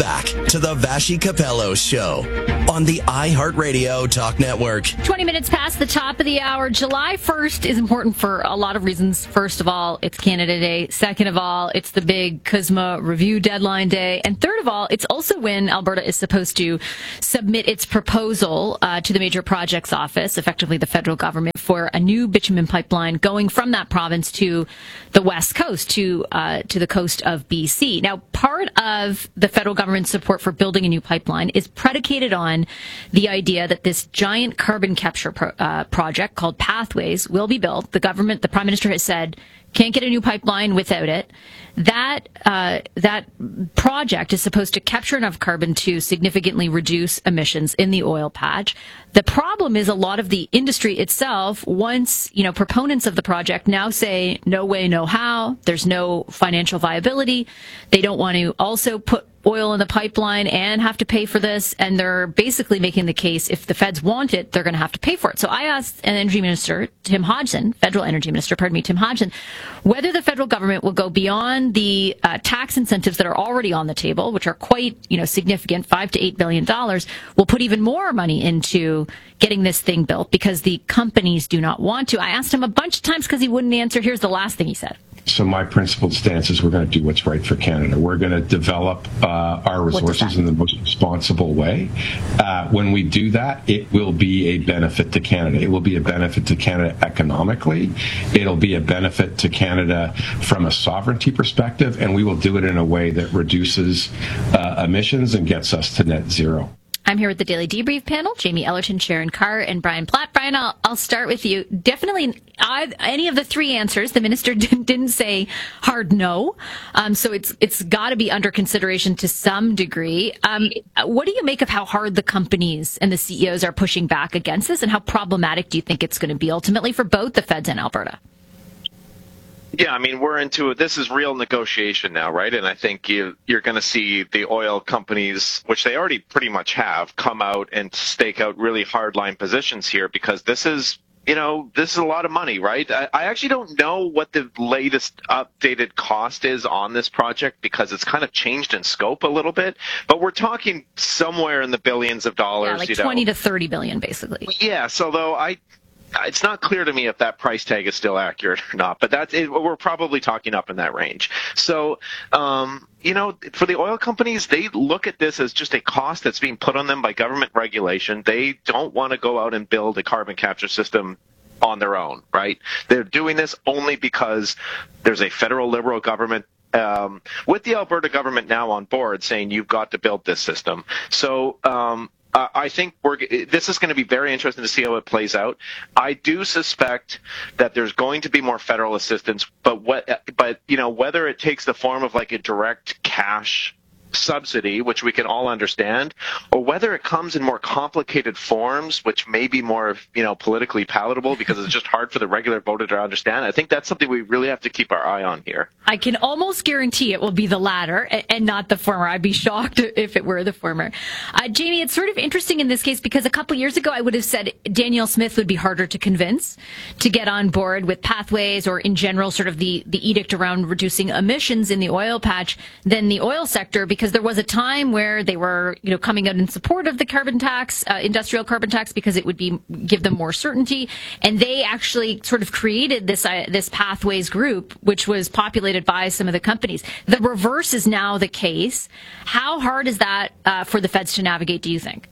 Back to the Vassy Capello Show on the iHeartRadio Talk Network. 20 minutes past the top of the hour. July 1st is important for a lot of reasons. First of all, it's Canada Day. Second of all, it's the big CUSMA review deadline day. And third of all, it's also when Alberta is supposed to submit its proposal to the Major Projects Office, effectively the federal government, for a new bitumen pipeline going from that province to the west coast, to the coast of BC. Now, part of the federal government's support for building a new pipeline is predicated on the idea that this giant carbon capture project called Pathways will be built. The Prime Minister has said, can't get a new pipeline without it. That project is supposed to capture enough carbon to significantly reduce emissions in the oil patch. The problem is a lot of the industry itself, once, proponents of the project now say, no way, no how, there's no financial viability. They don't want to also put oil in the pipeline and have to pay for this. And they're basically making the case, if the feds want it, they're going to have to pay for it. So I asked Energy Minister Tim Hodgson, Federal Energy Minister, Tim Hodgson, whether the federal government will go beyond the tax incentives that are already on the table, which are quite, significant, $5 to $8 billion, will put even more money into getting this thing built because the companies do not want to. I asked him a bunch of times because he wouldn't answer. Here's the last thing he said. So my principled stance is we're going to do what's right for Canada. We're going to develop our resources in the most responsible way. When we do that, it will be a benefit to Canada. It will be a benefit to Canada economically. It'll be a benefit to Canada from a sovereignty perspective, and we will do it in a way that reduces emissions and gets us to net zero. I'm here with the Daily Debrief panel, Jamie Ellerton, Sharon Carr, and Brian Platt. Brian, I'll start with you. Definitely any of the three answers, the minister didn't say hard no. So it's got to be under consideration to some degree. What do you make of how hard the companies and the CEOs are pushing back against this, and how problematic do you think it's going to be ultimately for both the feds and Alberta? Yeah, we're into this is real negotiation now, right? And I think you're going to see the oil companies, which they already pretty much have, come out and stake out really hardline positions here because this is a lot of money, right? I actually don't know what the latest updated cost is on this project because it's kind of changed in scope a little bit, but we're talking somewhere in the billions of dollars. Yeah, like 20 to 30 billion, basically. Yes, although it's not clear to me if that price tag is still accurate or not, but we're probably talking up in that range. So, for the oil companies, they look at this as just a cost that's being put on them by government regulation. They don't want to go out and build a carbon capture system on their own, right? They're doing this only because there's a federal Liberal government with the Alberta government now on board saying you've got to build this system. So, I think this is going to be very interesting to see how it plays out. I do suspect that there's going to be more federal assistance, but whether it takes the form of like a direct cash subsidy, which we can all understand, or whether it comes in more complicated forms, which may be more, politically palatable because it's just hard for the regular voter to understand. I think that's something we really have to keep our eye on here. I can almost guarantee it will be the latter and not the former. I'd be shocked if it were the former. Jamie, it's sort of interesting in this case because a couple years ago I would have said Danielle Smith would be harder to convince to get on board with Pathways or in general sort of the edict around reducing emissions in the oil patch than the oil sector, because there was a time where they were, coming out in support of the carbon tax, industrial carbon tax, because it would give them more certainty. And they actually sort of created this Pathways group, which was populated by some of the companies. The reverse is now the case. How hard is that for the feds to navigate, do you think?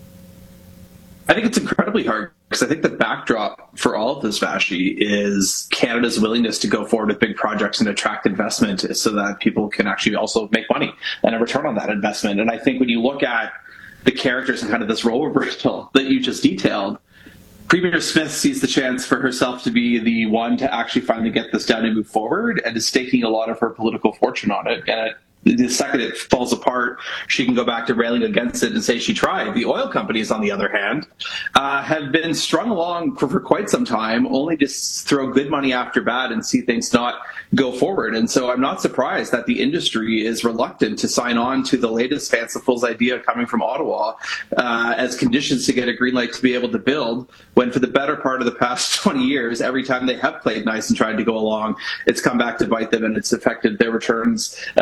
I think it's incredibly hard because I think the backdrop for all of this, Vassy, is Canada's willingness to go forward with big projects and attract investment so that people can actually also make money and a return on that investment. And I think when you look at the characters and kind of this role reversal that you just detailed, Premier Smith sees the chance for herself to be the one to actually finally get this done and move forward, and is staking a lot of her political fortune on it. And the second it falls apart, she can go back to railing against it and say she tried. The oil companies, on the other hand, have been strung along for quite some time, only to throw good money after bad and see things not go forward. And so I'm not surprised that the industry is reluctant to sign on to the latest fanciful's idea coming from Ottawa as conditions to get a green light to be able to build, when for the better part of the past 20 years, every time they have played nice and tried to go along, it's come back to bite them and it's affected their returns for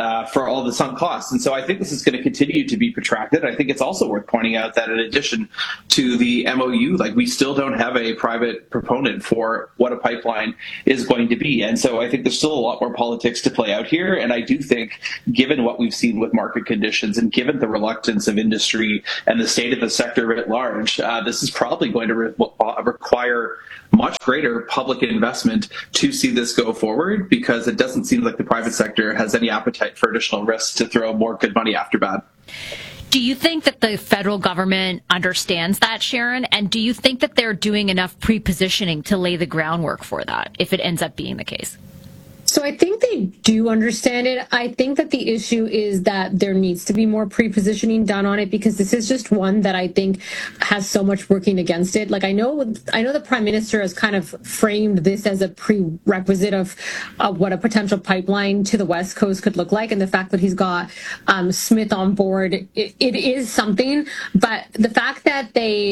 for all the sunk costs. And so I think this is going to continue to be protracted. I think it's also worth pointing out that in addition to the MOU, like, we still don't have a private proponent for what a pipeline is going to be. And so I think there's still a lot more politics to play out here. And I do think, given what we've seen with market conditions and given the reluctance of industry and the state of the sector at large, this is probably going to require much greater public investment to see this go forward, because it doesn't seem like the private sector has any appetite for additional risks to throw more good money after bad. Do you think that the federal government understands that, Sharon? And do you think that they're doing enough pre-positioning to lay the groundwork for that, if it ends up being the case? So I think they do understand it. I think that the issue is that there needs to be more pre-positioning done on it, because this is just one that I think has so much working against it. Like, I know the Prime Minister has kind of framed this as a prerequisite of what a potential pipeline to the West Coast could look like, and the fact that he's got Smith on board, it is something. But the fact that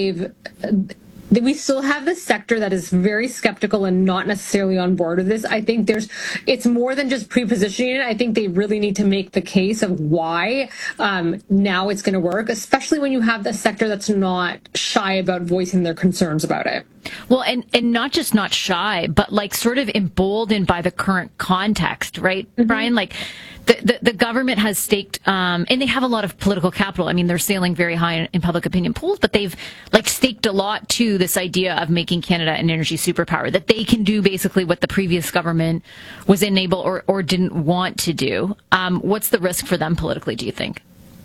we still have this sector that is very skeptical and not necessarily on board with this. I think it's more than just pre-positioning it. I think they really need to make the case of why now it's going to work, especially when you have the sector that's not shy about voicing their concerns about it. Well, and not just not shy, but like sort of emboldened by the current context, right, mm-hmm. Brian? Like, the government has staked, and they have a lot of political capital. I mean, they're sailing very high in public opinion polls, but they've like staked a lot to this idea of making Canada an energy superpower, that they can do basically what the previous government was unable or didn't want to do. What's the risk for them politically, do you think?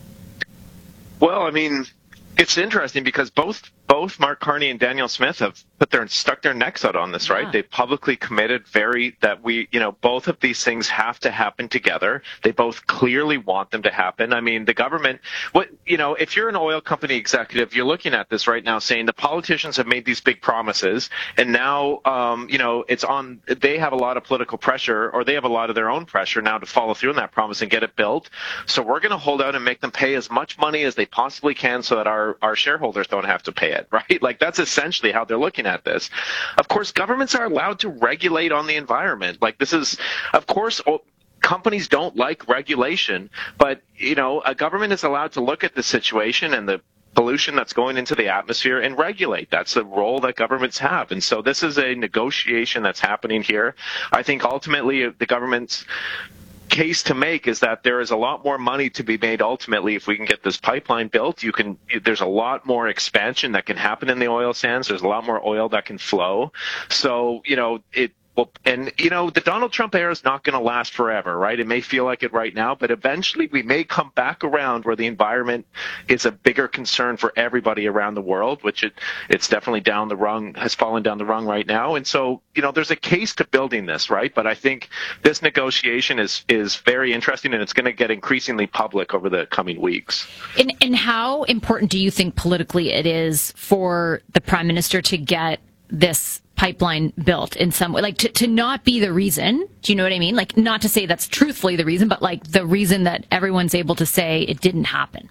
Well, I mean, it's interesting because both Mark Carney and Danielle Smith have stuck their necks out on this, right? Yeah. They publicly committed that both of these things have to happen together. They both clearly want them to happen. I mean, the government, if you're an oil company executive, you're looking at this right now saying the politicians have made these big promises, and now, they have a lot of political pressure, or they have a lot of their own pressure now to follow through on that promise and get it built. So we're going to hold out and make them pay as much money as they possibly can so that our shareholders don't have to pay it. Right? Like, that's essentially how they're looking at this. Of course, governments are allowed to regulate on the environment. Like, this is, of course, companies don't like regulation, but, a government is allowed to look at the situation and the pollution that's going into the atmosphere and regulate. That's the role that governments have. And so this is a negotiation that's happening here. I think ultimately the government's case to make is that there is a lot more money to be made ultimately if we can get this pipeline built. There's a lot more expansion that can happen in the oil sands. There's a lot more oil that can flow. So, the Donald Trump era is not going to last forever, right? It may feel like it right now, but eventually we may come back around where the environment is a bigger concern for everybody around the world, which it's definitely has fallen down the rung right now. And so, there's a case to building this, right? But I think this negotiation is very interesting, and it's going to get increasingly public over the coming weeks. And how important do you think politically it is for the Prime Minister to get this pipeline built in some way, like to not be the reason? Do you know what I mean? Like, not to say that's truthfully the reason, but like the reason that everyone's able to say it didn't happen.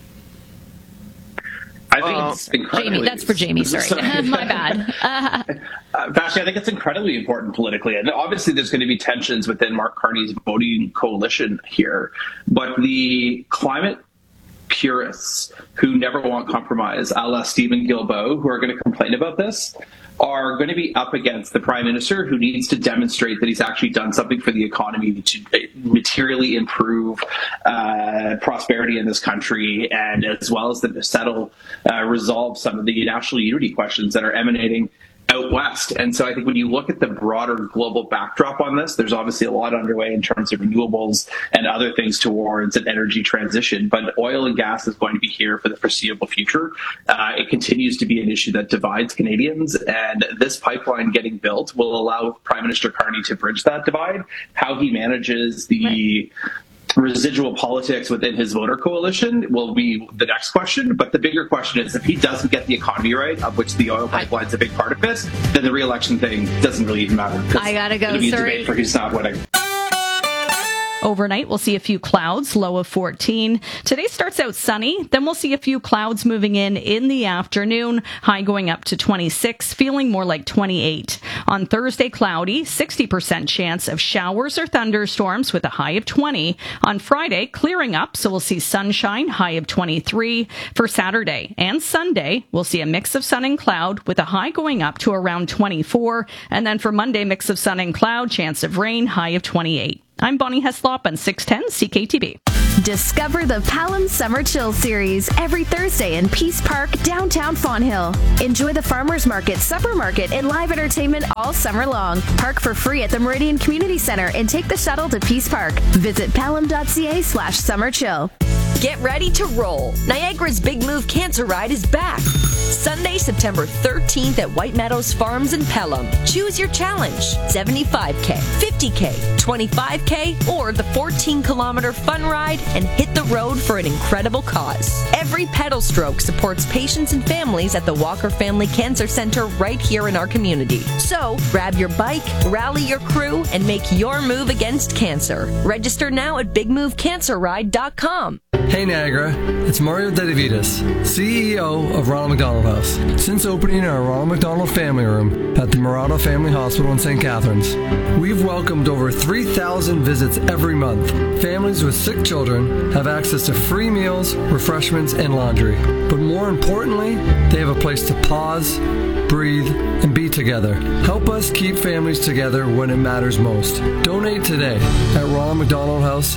I think it's incredibly... Jamie, that's for Jamie, sorry. My bad. Vashti, I think it's incredibly important politically. And obviously there's going to be tensions within Mark Carney's voting coalition here. But the climate purists who never want compromise, a la Stephen Guilbeault, who are going to complain about this, are going to be up against the Prime Minister, who needs to demonstrate that he's actually done something for the economy to materially improve prosperity in this country, and as well as to resolve some of the national unity questions that are emanating out west. And so I think when you look at the broader global backdrop on this, there's obviously a lot underway in terms of renewables and other things towards an energy transition. But oil and gas is going to be here for the foreseeable future. It continues to be an issue that divides Canadians, and this pipeline getting built will allow Prime Minister Carney to bridge that divide. How he manages the residual politics within his voter coalition will be the next question. But the bigger question is, if he doesn't get the economy right, of which the oil pipeline is a big part of this, then the re-election thing doesn't really even matter. I gotta go, it'll be a sorry. debate for who's not winning. Overnight, we'll see a few clouds, low of 14. Today starts out sunny, then we'll see a few clouds moving in the afternoon, high going up to 26, feeling more like 28. On Thursday, cloudy, 60% chance of showers or thunderstorms with a high of 20. On Friday, clearing up, so we'll see sunshine, high of 23. For Saturday and Sunday, we'll see a mix of sun and cloud with a high going up to around 24. And then for Monday, mix of sun and cloud, chance of rain, high of 28. I'm Bonnie Heslop on 610 CKTB. Discover the Pelham Summer Chill Series every Thursday in Peace Park, downtown Fonthill. Enjoy the Farmers Market, Supper Market, and live entertainment all summer long. Park for free at the Meridian Community Center and take the shuttle to Peace Park. Visit pelham.ca/summerchill. Get ready to roll. Niagara's Big Move Cancer Ride is back. Sunday, September 13th at White Meadows Farms in Pelham. Choose your challenge. 75K, 50K, 25K, or the 14-kilometer fun ride and hit the road for an incredible cause. Every pedal stroke supports patients and families at the Walker Family Cancer Center right here in our community. So, grab your bike, rally your crew, and make your move against cancer. Register now at bigmovecancerride.com. Hey Niagara, it's Mario Dedivitas, CEO of Ronald McDonald House. Since opening our Ronald McDonald Family Room at the Murata Family Hospital in St. Catharines, we've welcomed over 3,000 visits every month. Families with sick children have access to free meals, refreshments, and laundry. But more importantly, they have a place to pause, breathe, and be together. Help us keep families together when it matters most. Donate today at Ronald McDonald House,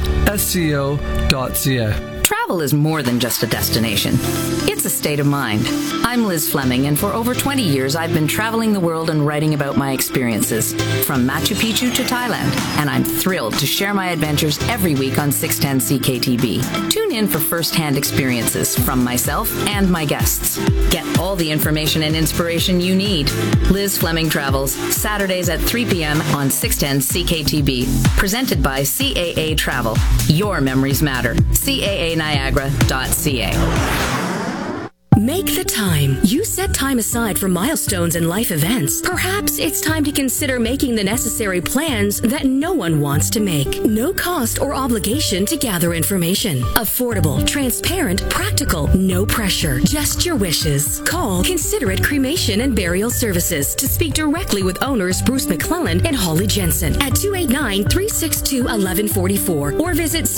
SCO.ca. Travel is more than just a destination. It's a state of mind. I'm Liz Fleming, and for over 20 years, I've been traveling the world and writing about my experiences, from Machu Picchu to Thailand, and I'm thrilled to share my adventures every week on 610 CKTB. Tune in for first-hand experiences from myself and my guests. Get all the information and inspiration you need. Liz Fleming Travels, Saturdays at 3 p.m. on 610 CKTB. Presented by CAA Travel. Your memories matter. CAANiagara.ca. Make the time. You set time aside for milestones and life events. Perhaps it's time to consider making the necessary plans that no one wants to make. No cost or obligation to gather information. Affordable, transparent, practical, no pressure. Just your wishes. Call Considerate Cremation and Burial Services to speak directly with owners Bruce McClellan and Holly Jensen at 289-362-1144 or visit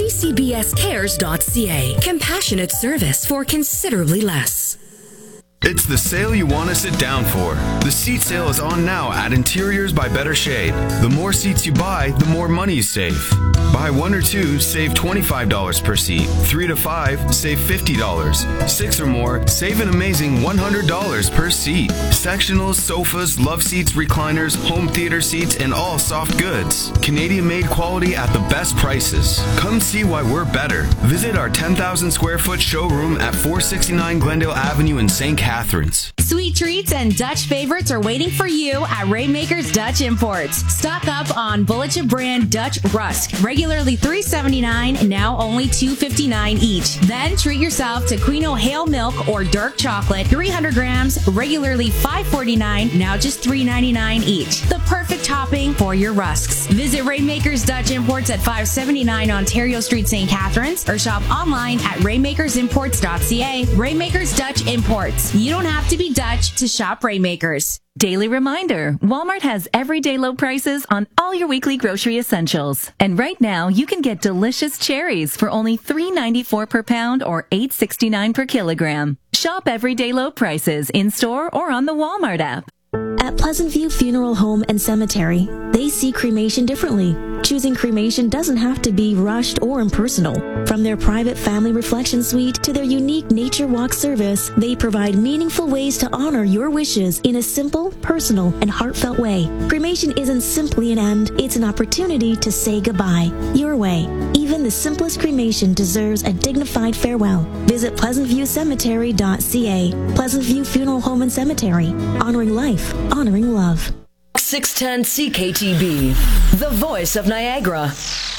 ccbscares.ca. Compassionate service for considerably less. It's the sale you want to sit down for. The seat sale is on now at Interiors by Better Shade. The more seats you buy, the more money you save. Buy 1 or 2, save $25 per seat. 3 to 5, save $50. 6 or more, save an amazing $100 per seat. Sectionals, sofas, love seats, recliners, home theater seats, and all soft goods. Canadian-made quality at the best prices. Come see why we're better. Visit our 10,000 square foot showroom at 469 Glendale Avenue in St. Catharines. Sweet treats and Dutch favorites are waiting for you at Rainmakers Dutch Imports. Stock up on Bulletin brand Dutch Rusk, regularly $3.79, now only $2.59 each. Then treat yourself to Queen O'Hale milk or dark chocolate, 300 grams, regularly $5.49, now just $3.99 each. The perfect topping for your rusks. Visit Rainmakers Dutch Imports at 579 Ontario Street, St. Catharines, or shop online at rainmakersimports.ca. Rainmakers Dutch Imports. You don't have to be Dutch to shop Rainmakers. Daily reminder, Walmart has everyday low prices on all your weekly grocery essentials. And right now, you can get delicious cherries for only $3.94 per pound or $8.69 per kilogram. Shop everyday low prices in-store or on the Walmart app. At Pleasant View Funeral Home and Cemetery, they see cremation differently. Choosing cremation doesn't have to be rushed or impersonal. From their private family reflection suite to their unique nature walk service, they provide meaningful ways to honor your wishes in a simple, personal, and heartfelt way. Cremation isn't simply an end, it's an opportunity to say goodbye. Your way. Even the simplest cremation deserves a dignified farewell. Visit pleasantviewcemetery.ca. Pleasant View Funeral Home and Cemetery. Honoring life, honoring love. 610 CKTB, the voice of Niagara.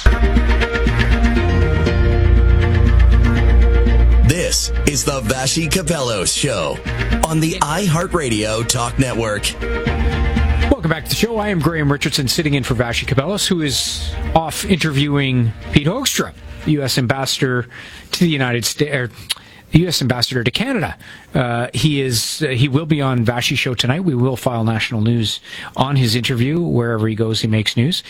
This is the Vassy Capello Show on the iHeartRadio Talk Network. Welcome Welcome back to the show. I am Graham Richardson, sitting in for Vassy Kapelos, who is off interviewing Pete Hoekstra, the U.S. ambassador to the United States, or the U.S. ambassador to Canada. He will be on Vassy show tonight. We will file national news on his interview. Wherever he goes, he makes news.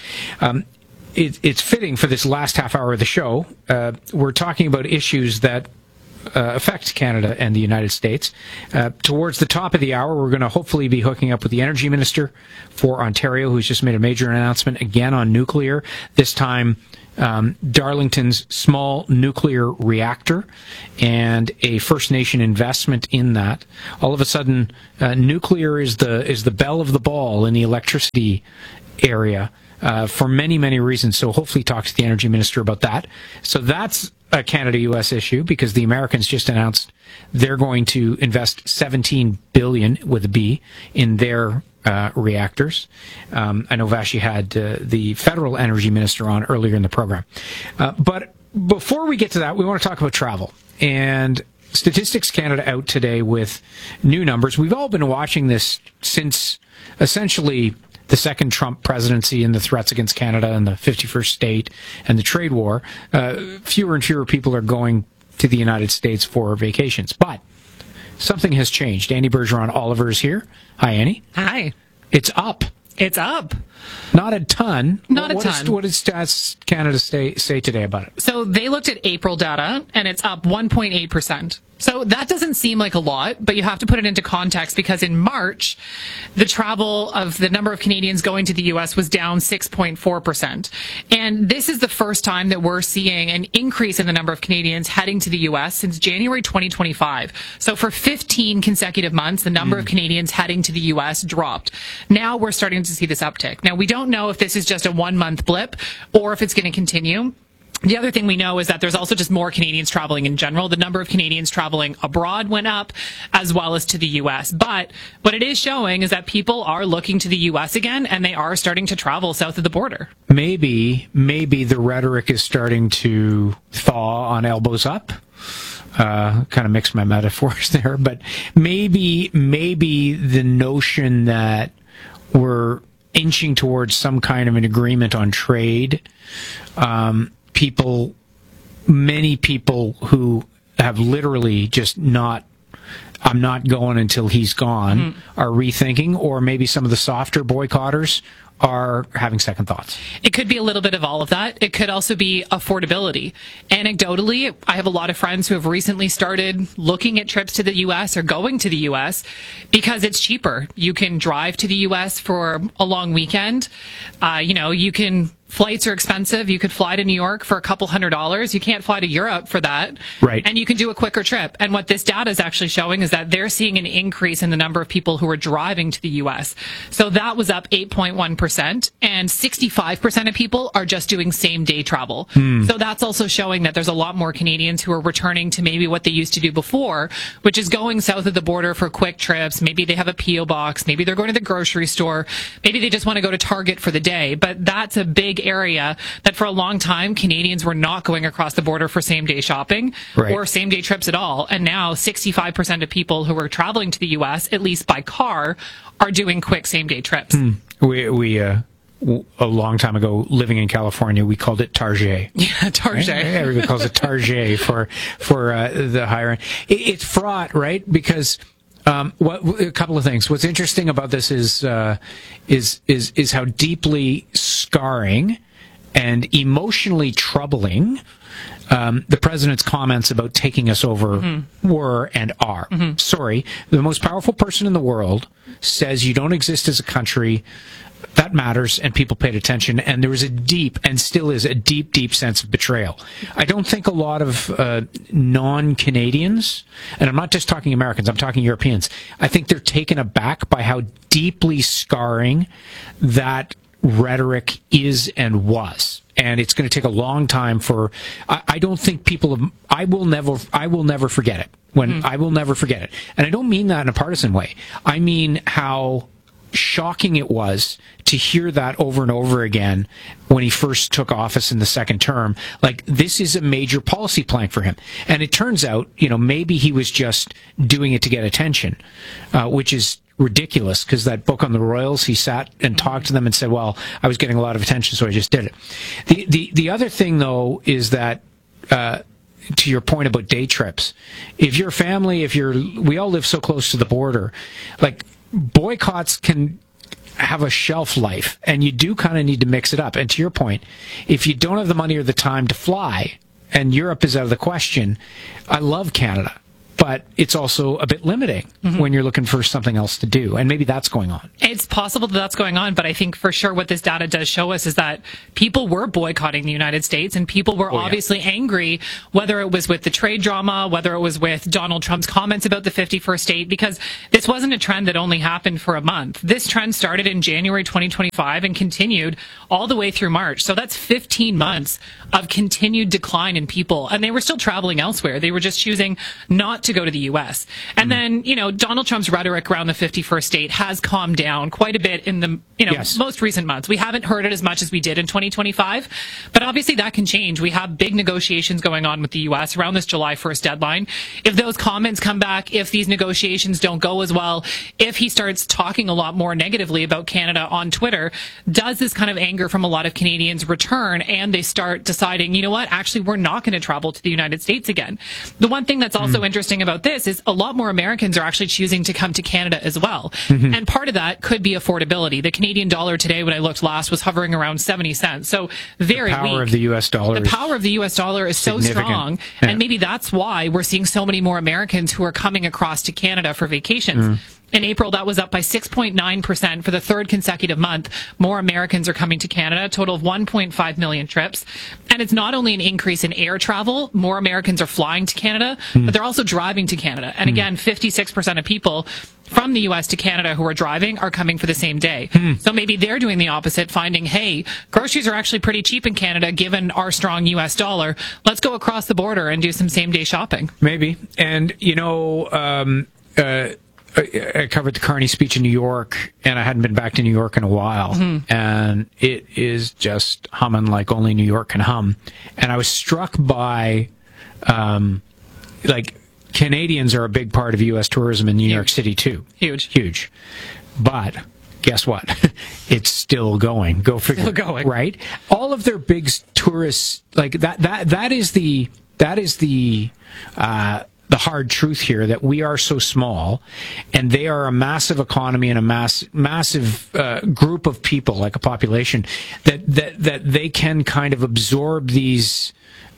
It's fitting for this last half hour of the show. We're talking about issues that affect Canada and the United States. Towards the top of the hour, we're going to hopefully be hooking up with the Energy Minister for Ontario, who's just made a major announcement again on nuclear, this time Darlington's small nuclear reactor and a First Nation investment in that. All of a sudden, nuclear is the belle of the ball in the electricity area for many, many reasons. So hopefully talk to the Energy Minister about that. So that's a Canada-U.S. issue, because the Americans just announced they're going to invest $17 billion with a B in their reactors. I know Vassy had the federal energy minister on earlier in the program. But before we get to that, we want to talk about travel. And Statistics Canada out today with new numbers. We've all been watching this since essentially the second Trump presidency and the threats against Canada and the 51st state and the trade war. Fewer and fewer people are going to the United States for vacations. But something has changed. Annie Bergeron-Oliver is here. Hi, Annie. Hi. It's up. It's up. Not a ton. Not a ton. What did Stats Canada say today about it? So they looked at April data, and it's up 1.8%. So that doesn't seem like a lot, but you have to put it into context, because in March, the travel of the number of Canadians going to the U.S. was down 6.4%. And this is the first time that we're seeing an increase in the number of Canadians heading to the U.S. since January 2025. So for 15 consecutive months, the number of Canadians heading to the U.S. dropped. Now we're starting to see this uptick. Now, we don't know if this is just a 1 month blip or if it's going to continue. The other thing we know is that there's also just more Canadians traveling in general. The number of Canadians traveling abroad went up, as well as to the U.S. But what it is showing is that people are looking to the U.S. again, and they are starting to travel south of the border. Maybe the rhetoric is starting to thaw on elbows up. Kind of mixed my metaphors there, but maybe the notion that we're inching towards some kind of an agreement on trade. Many people who have literally just I'm not going until he's gone, are rethinking, or maybe some of the softer boycotters are having second thoughts. It could be a little bit of all of that. It could also be affordability. Anecdotally, I have a lot of friends who have recently started looking at trips to the U.S. or going to the U.S. because it's cheaper. You can drive to the U.S. for a long weekend. Flights are expensive. You could fly to New York for a couple $100s. You can't fly to Europe for that. Right. And you can do a quicker trip. And what this data is actually showing is that they're seeing an increase in the number of people who are driving to the U.S. So that was up 8.1%, and 65% of people are just doing same-day travel. So that's also showing that there's a lot more Canadians who are returning to maybe what they used to do before, which is going south of the border for quick trips. Maybe they have a P.O. box. Maybe they're going to the grocery store. Maybe they just want to go to Target for the day. But that's a big area that for a long time Canadians were not going across the border for same-day shopping or same-day trips at all. And now 65% of people who are traveling to the U.S., at least by car, are doing quick same-day trips. We a long time ago, living in California, we called it Target. Yeah, Target. Right? Everybody calls it Target for the higher end. It's fraught, right? Because a couple of things. What's interesting about this is how deeply scarring and emotionally troubling the president's comments about taking us over were and are. Sorry, the most powerful person in the world says you don't exist as a country. That matters, and people paid attention, and there was a deep, and still is a deep, deep sense of betrayal. I don't think a lot of non-Canadians, and I'm not just talking Americans, I'm talking Europeans, I think they're taken aback by how deeply scarring that rhetoric is and was. And it's going to take a long time for, I don't think I will never forget it. I will never forget it. And I don't mean that in a partisan way. I mean how shocking it was to hear that over and over again when he first took office in the second term. Like, this is a major policy plank for him. And it turns out, maybe he was just doing it to get attention, which is ridiculous because that book on the Royals, he sat and talked to them and said, well, I was getting a lot of attention, so I just did it. The other thing, though, is that to your point about day trips, if your family, we all live so close to the border, like boycotts can have a shelf life, and you do kind of need to mix it up. And to your point, if you don't have the money or the time to fly, and Europe is out of the question, I love Canada, but it's also a bit limiting when you're looking for something else to do. And maybe that's going on. It's possible that that's going on, but I think for sure what this data does show us is that people were boycotting the United States, and people were obviously angry, whether it was with the trade drama, whether it was with Donald Trump's comments about the 51st state, because this wasn't a trend that only happened for a month. This trend started in January 2025 and continued all the way through March. So that's 15 months of continued decline in people, and they were still traveling elsewhere. They were just choosing not to go to the U.S. And then, Donald Trump's rhetoric around the 51st state has calmed down quite a bit in the, most recent months. We haven't heard it as much as we did in 2025, but obviously that can change. We have big negotiations going on with the U.S. around this July 1st deadline. If those comments come back, if these negotiations don't go as well, if he starts talking a lot more negatively about Canada on Twitter, does this kind of anger from a lot of Canadians return, and they start deciding, you know what, actually we're not going to travel to the United States again. The one thing that's also interesting about this is a lot more Americans are actually choosing to come to Canada as well. And part of that could be affordability. The Canadian dollar today, when I looked last, was hovering around 70 cents. So very weak. The power of the U.S. dollar. The power of the U.S. dollar is so strong. Yeah. And maybe that's why we're seeing so many more Americans who are coming across to Canada for vacations. In April, that was up by 6.9% for the third consecutive month. More Americans are coming to Canada, a total of 1.5 million trips. And it's not only an increase in air travel, more Americans are flying to Canada, but they're also driving to Canada. And again, 56% of people from the U.S. to Canada who are driving are coming for the same day. So maybe they're doing the opposite, finding, hey, groceries are actually pretty cheap in Canada given our strong U.S. dollar. Let's go across the border and do some same-day shopping. Maybe. And, I covered the Carney speech in New York, and I hadn't been back to New York in a while. And it is just humming like only New York can hum. And I was struck by, Canadians are a big part of U.S. tourism in New York City, too. Huge. But guess what? It's still going. Go figure. Still going. Right? All of their big tourists, that is the hard truth here, that we are so small, and they are a massive economy and a massive group of people, like a population, that they can kind of absorb these.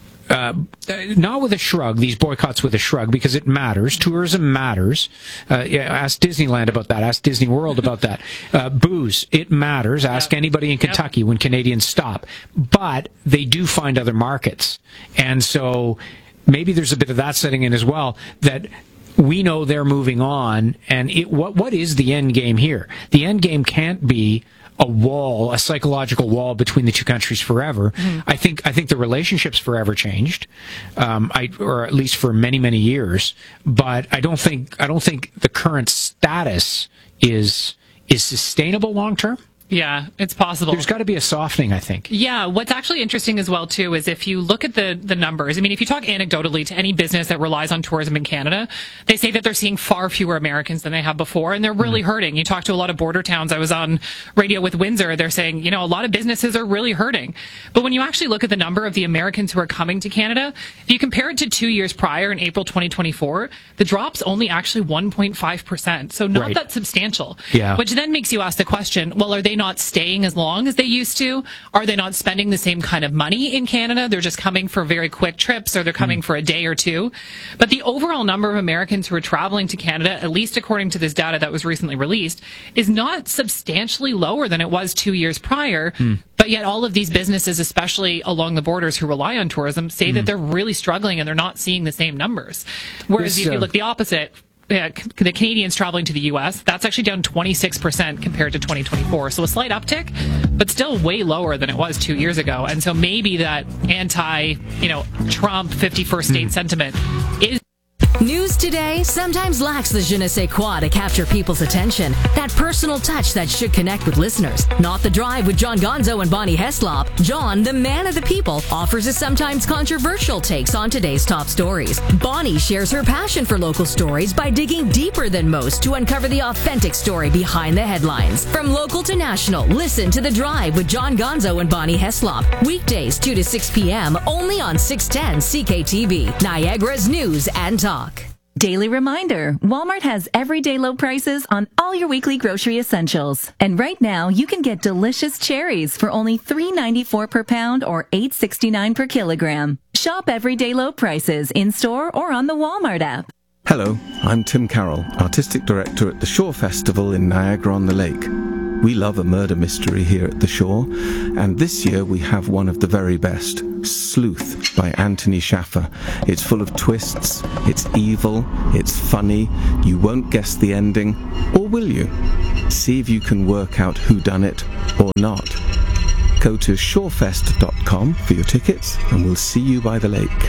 Not with a shrug, these boycotts with a shrug, because it matters. Tourism matters. Ask Disneyland about that. Ask Disney World about that. Booze, it matters. Ask anybody in Kentucky when Canadians stop. But they do find other markets. And so maybe there's a bit of that setting in as well, that we know they're moving on. And what is the end game here? The end game can't be a psychological wall between the two countries forever. I think the relationship's forever changed, or at least for many, many years. But I don't think the current status is sustainable long term. Yeah, it's possible. There's got to be a softening, I think. Yeah, what's actually interesting as well, too, is if you look at the numbers, I mean, if you talk anecdotally to any business that relies on tourism in Canada, they say that they're seeing far fewer Americans than they have before, and they're really hurting. You talk to a lot of border towns. I was on radio with Windsor. They're saying, a lot of businesses are really hurting. But when you actually look at the number of the Americans who are coming to Canada, if you compare it to 2 years prior in April 2024, the drop's only actually 1.5%. So not that substantial. Yeah. Which then makes you ask the question, well, are they not staying as long as they used to? Are they not spending the same kind of money in Canada? They're just coming for very quick trips, or they're coming for a day or two. But the overall number of Americans who are traveling to Canada, at least according to this data that was recently released, is not substantially lower than it was 2 years prior. But yet all of these businesses, especially along the borders who rely on tourism, say that they're really struggling and they're not seeing the same numbers. Whereas if you look the opposite, the Canadians traveling to the U.S., that's actually down 26% compared to 2024. So a slight uptick, but still way lower than it was 2 years ago. And so maybe that anti-Trump 51st state sentiment is... News today sometimes lacks the je ne sais quoi to capture people's attention. That personal touch that should connect with listeners. Not The Drive with John Gonzo and Bonnie Heslop. John, the man of the people, offers his sometimes controversial takes on today's top stories. Bonnie shares her passion for local stories by digging deeper than most to uncover the authentic story behind the headlines. From local to national, listen to The Drive with John Gonzo and Bonnie Heslop. Weekdays 2 to 6 p.m. only on 610 CKTV, Niagara's News and Talk. Daily reminder, Walmart has everyday low prices on all your weekly grocery essentials. And right now, you can get delicious cherries for only $3.94 per pound or $8.69 per kilogram. Shop everyday low prices in-store or on the Walmart app. Hello, I'm Tim Carroll, Artistic Director at the Shore Festival in Niagara-on-the-Lake. We love a murder mystery here at the Shore, and this year we have one of the very best, Sleuth by Anthony Shaffer. It's full of twists, it's evil, it's funny, you won't guess the ending, or will you? See if you can work out who done it or not. Go to shorefest.com for your tickets, and we'll see you by the lake.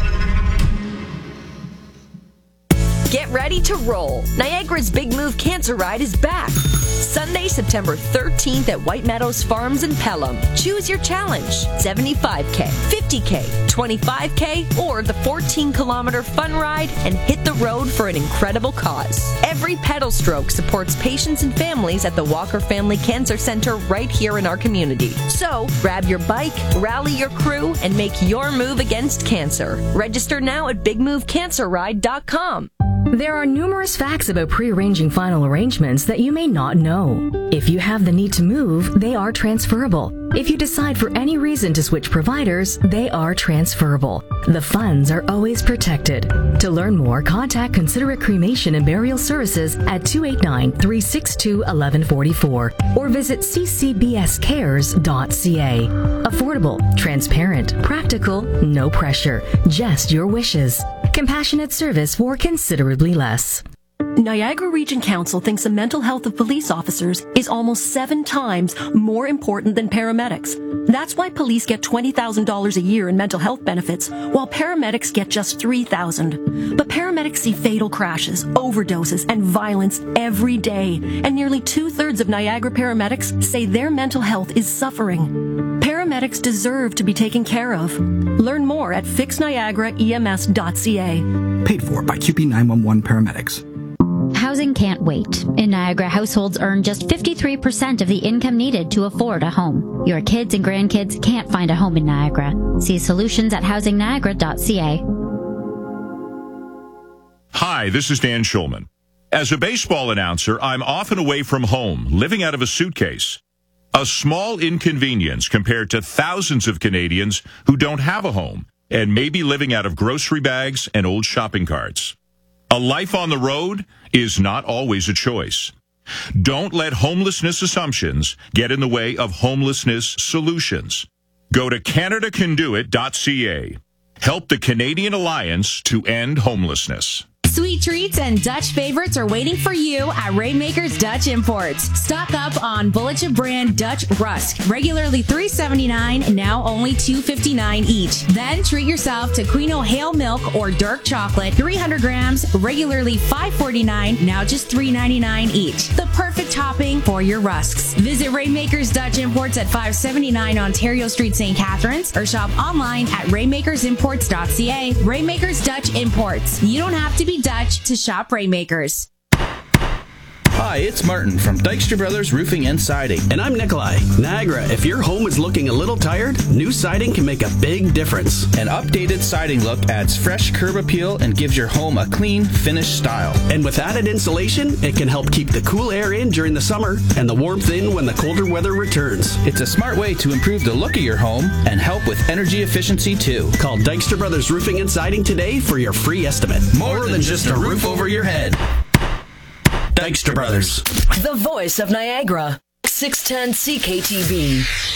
Get ready to roll. Niagara's Big Move Cancer Ride is back. Sunday, September 13th at White Meadows Farms in Pelham. Choose your challenge. 75K, 50K, 25K, or the 14-kilometer fun ride and hit the road for an incredible cause. Every pedal stroke supports patients and families at the Walker Family Cancer Center right here in our community. So, grab your bike, rally your crew, and make your move against cancer. Register now at bigmovecancerride.com. There are numerous facts about pre-arranging final arrangements that you may not know. If you have the need to move, they are transferable. If you decide for any reason to switch providers, they are transferable. The funds are always protected. To learn more, contact Considerate Cremation and Burial Services at 289-362-1144 or visit ccbscares.ca. Affordable, transparent, practical, no pressure, just your wishes. Compassionate service for considerably less. Niagara Region Council thinks the mental health of police officers is almost 7 times more important than paramedics. That's why police get $20,000 a year in mental health benefits, while paramedics get just $3,000. But paramedics see fatal crashes, overdoses, and violence every day, and nearly 2/3 of Niagara paramedics say their mental health is suffering. Paramedics deserve to be taken care of. Learn more at fixniagaraems.ca. Paid for by QP 911 paramedics. Housing can't wait. In Niagara, households earn just 53% of the income needed to afford a home. Your kids and grandkids can't find a home in Niagara. See solutions at housingniagara.ca. Hi, this is Dan Schulman. As a baseball announcer, I'm often away from home, living out of a suitcase. A small inconvenience compared to thousands of Canadians who don't have a home and may be living out of grocery bags and old shopping carts. A life on the road is not always a choice. Don't let homelessness assumptions get in the way of homelessness solutions. Go to CanadaCanDoIt.ca. Help the Canadian Alliance to end homelessness. Sweet treats and Dutch favorites are waiting for you at Rainmakers Dutch Imports. Stock up on Bulletin brand Dutch Rusk, regularly $3.79, now only $2.59 each. Then treat yourself to Queen O'Hale milk or dark chocolate, 300 grams, regularly $5.49, now just $3.99 each. The perfect topping for your rusks. Visit Rainmakers Dutch Imports at 579 Ontario Street, St. Catharines, or shop online at rainmakersimports.ca. Rainmakers Dutch Imports. You don't have to be Dutch to shop Rainmakers. Hi, it's Martin from Dykstra Brothers Roofing and Siding. And I'm Nikolai. Niagara, if your home is looking a little tired, new siding can make a big difference. An updated siding look adds fresh curb appeal and gives your home a clean, finished style. And with added insulation, it can help keep the cool air in during the summer and the warmth in when the colder weather returns. It's a smart way to improve the look of your home and help with energy efficiency too. Call Dykstra Brothers Roofing and Siding today for your free estimate. More than just a roof over your head. Dykstra Brothers. The voice of Niagara. 610 CKTV.